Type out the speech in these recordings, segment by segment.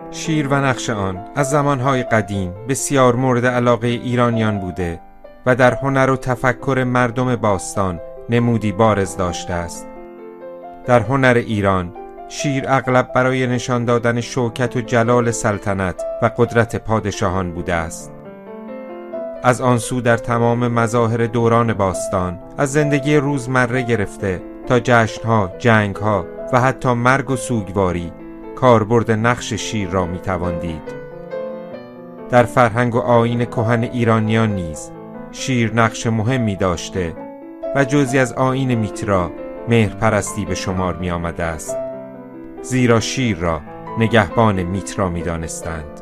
شیر و نقش آن از زمانهای قدیم بسیار مورد علاقه ایرانیان بوده و در هنر و تفکر مردم باستان نمودی بارز داشته است. در هنر ایران شیر اغلب برای نشان دادن شوکت و جلال سلطنت و قدرت پادشاهان بوده است. از آن سو در تمام مظاهر دوران باستان، از زندگی روزمره گرفته تا جشنها، جنگها و حتی مرگ و سوگواری، کاربرد نقش شیر را میتوان دید. در فرهنگ و آیین کهن ایرانیان نیز شیر نقش مهمی داشته و جزئی از آیین میترا، مهرپرستی به شمار می آمده است، زیرا شیر را نگهبان میترا می دانستند.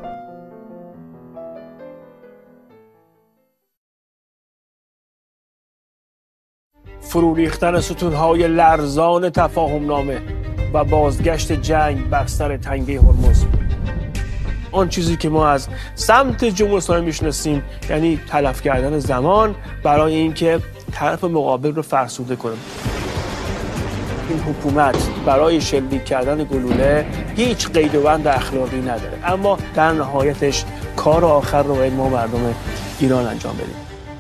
فرو ریختن ستونهای لرزان تفاهم نامه و بازگشت جنگ بر سر تنگه هرمز. آن چیزی که ما از سمت جمهوری اسلامی میشناسیم، یعنی تلف کردن زمان برای اینکه طرف مقابل رو فرسوده کنیم. این حکومت برای شلیک کردن گلوله هیچ قید و بند اخلاقی نداره، اما در نهایتش کار آخر رو باید ما مردم ایران انجام بدیم.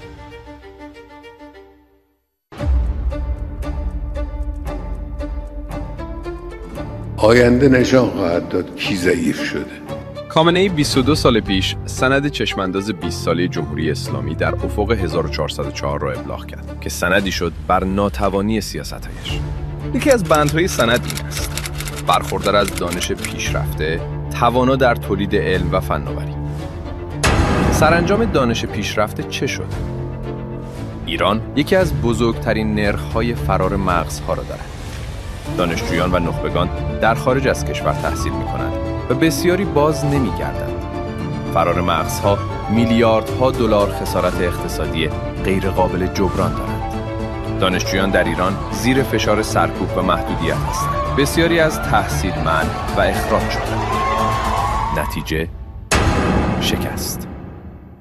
آینده نشان خواهد داد کی ضعیف شده. خامنه‌ای 22 سال پیش سند چشمانداز 20 ساله جمهوری اسلامی در افق 1404 را ابلاغ کرد که سندی شد بر ناتوانی سیاست‌هایش. یکی از بندهای سند این است: برخوردار از دانش پیشرفته، توانا در تولید علم و فناوری. سرانجام دانش پیشرفته چه شد؟ ایران یکی از بزرگترین نرخ‌های فرار مغزها را دارد. دانشجویان و نخبگان در خارج از کشور تحصیل می‌کنند و بسیاری باز نمی‌گردند. فرار مغزها میلیاردها دلار خسارت اقتصادی غیر قابل جبران دارند. دانشجویان در ایران زیر فشار سرکوب و محدودیت هستند. بسیاری از تحصیل منع و اخراج شدند. نتیجه شکست.